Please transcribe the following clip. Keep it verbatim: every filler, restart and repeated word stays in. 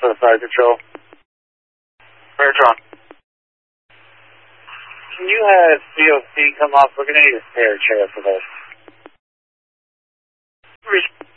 for the fire control. Megatron. Can you have C O C come off? We're going to need a spare chair for this.